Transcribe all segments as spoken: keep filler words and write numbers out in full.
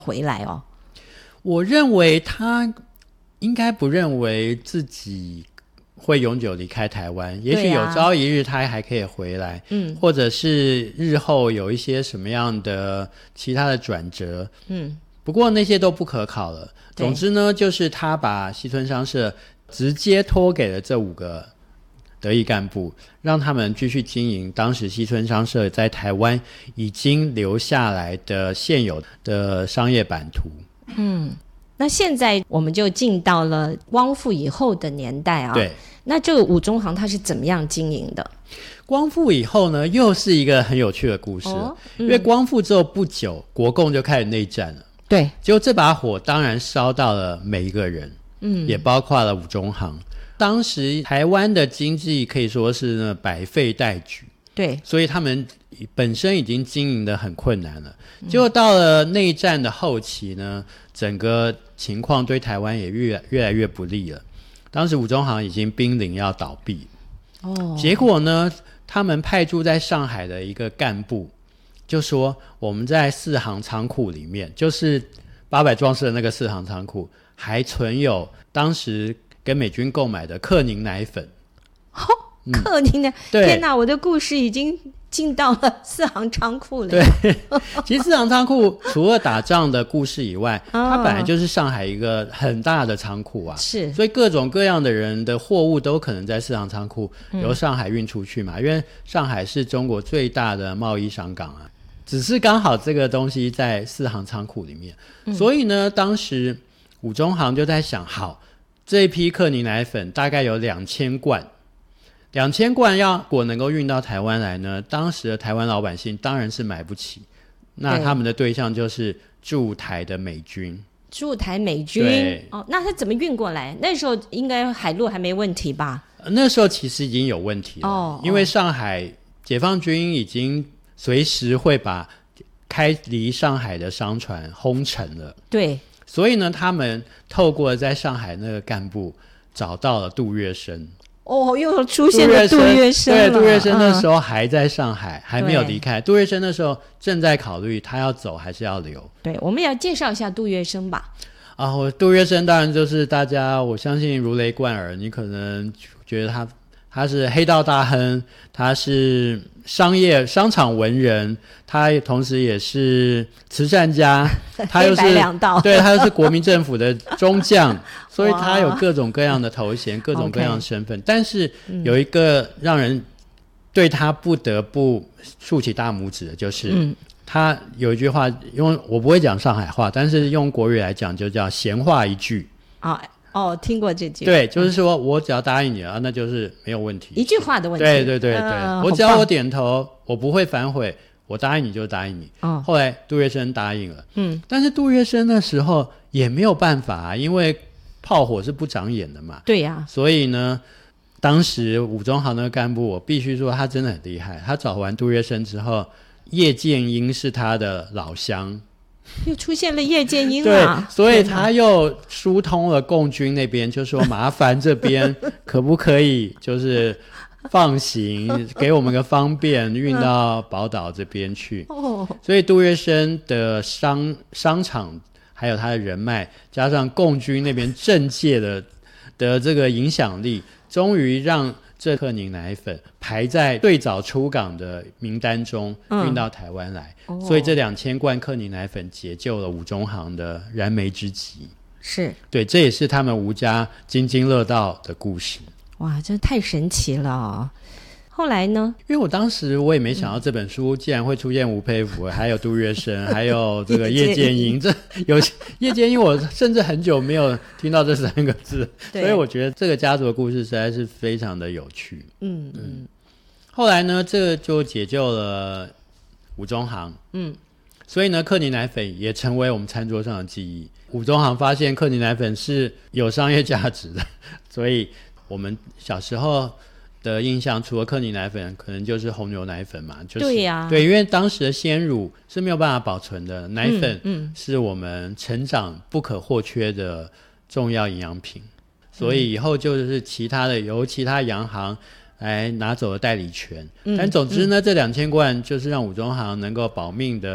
回来哦？ 我认为他应该不认为自己会永久离开台湾，也许有朝一日他还可以回来，嗯，或者是日后有一些什么样的其他的转折，嗯，不过那些都不可考了。总之呢，就是他把西村商社直接托给了这五个得意干部，让他们继续经营当时西村商社在台湾已经留下来的现有的商业版图。嗯， 那现在我们就进到了光复以后的年代啊。 对， 那这个五中行它是怎么样经营的？ 光复以后呢，又是一个很有趣的故事、哦嗯、因为光复之后不久，国共就开始内战了。 对， 结果这把火当然烧到了每一个人，嗯，也包括了五中行。当时台湾的经济可以说是呢百废待举， 对， 所以他们本身已经经营得很困难了。结果到了内战的后期呢，整个情况对台湾也越越来越不利了。当时五中行已经濒临要倒闭，哦，结果呢，他们派驻在上海的一个干部就说，我们在四行仓库里面，就是八百壮士的那个四行仓库，还存有当时跟美军购买的克宁奶粉。 哦，克宁奶、嗯、天哪，我的故事已经进到了四行仓库了。 对，其实四行仓库除了打仗的故事以外、哦、它本来就是上海一个很大的仓库啊， 是， 所以各种各样的人的货物都可能在四行仓库由上海运出去嘛、嗯、因为上海是中国最大的贸易商港啊，只是刚好这个东西在四行仓库里面、嗯、所以呢，当时五中行就在想，好，这一批克宁奶粉大概有两千罐，两千罐要如果能够运到台湾来呢，当时的台湾老百姓当然是买不起，那他们的对象就是驻台的美军。 驻台美军，哦，那他怎么运过来？那时候应该海路还没问题吧？ 那时候其实已经有问题了，哦、因为上海解放军已经随时会把开离上海的商船轰沉了。 对， 所以呢，他们透过在上海那个干部找到了杜月笙。 哦，又出现了杜月笙了。 对，杜月笙那时候还在上海、嗯、还没有离开。杜月笙那时候正在考虑他要走还是要留。 对，我们也要介绍一下杜月笙吧。 啊，我杜月笙当然就是大家我相信如雷贯耳，你可能觉得他他是黑道大亨，他是商业商场文人，他同时也是慈善家，他又是黑白两道， 对，他又是国民政府的中将，所以他有各种各样的头衔，各种各样的身份。Okay. 但是有一个让人对他不得不竖起大拇指的，就是、嗯、他有一句话，用我不会讲上海话，但是用国语来讲就叫闲话一句啊。哦，听过这句。 对，就是说我只要答应你了，那就是没有问题， 一句话的问题。 对对对对、呃、我只要我点头，我不会反悔，我答应你就答应你、哦、后来杜月笙答应了，嗯，但是杜月笙那时候也没有办法、啊、因为炮火是不长眼的嘛。 对呀、啊， 所以呢，当时五中行那个干部，我必须说他真的很厉害。他找完杜月笙之后，叶剑英是他的老乡， 又出现了叶剑英啊， 对，所以他又疏通了共军那边，就说麻烦这边可不可以就是放行，给我们个方便，运到宝岛这边去。哦，所以杜月笙的商商场还有他的人脉，加上共军那边政界的的这个影响力，终于让这克宁奶粉排在最早出港的名单中，运到台湾来、嗯哦、所以这两千罐克宁奶粉解救了五中行的燃眉之急。 是， 对，这也是他们吴家津津乐道的故事。 哇，这太神奇了、哦、后来呢， 因为我当时我也没想到这本书竟然会出现吴佩孚、嗯、还有杜月笙还有这个叶剑英这有叶剑英我甚至很久没有听到这三个字，所以我觉得这个家族的故事实在是非常的有趣。嗯嗯，后来呢，这个就解救了五中行，嗯，所以呢，克宁奶粉也成为我们餐桌上的记忆。五中行发现克宁奶粉是有商业价值的，所以我们小时候的印象除了克宁奶粉可能就是红牛奶粉嘛，就是对呀、啊， 对，因为当时的鲜乳是没有办法保存的，奶粉是我们成长不可或缺的重要营养品、嗯、所以以后就是其他的由其他洋行来拿走了代理权、嗯、但总之呢、嗯、这两千罐就是让五中行能够保命的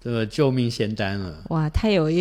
这个救命仙丹了。 哇，太有